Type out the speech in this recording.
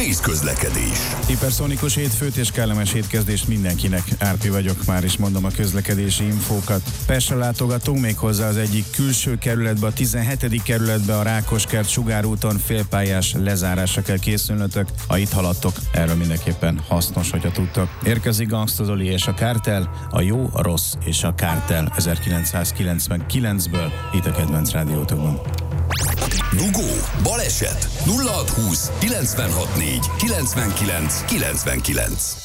Pész közlekedés. Hiperszonikus hétfőt és kellemes hétkezdést mindenkinek. Árpi vagyok, már is mondom a közlekedési infókat. Pestre látogatunk, méghozzá az egyik külső kerületbe, a 17. kerületbe, a Rákoskert Sugárúton félpályás lezárásra kell készülnötök. Ha itt haladtok, erről mindenképpen hasznos, hogyha tudtok. Érkezik Gangsta Zoli és a Kártel, a jó, a rossz és a Kártel 1999-ből, itt a kedvenc rádiótokban. Dugó, baleset 0620 964 99 99.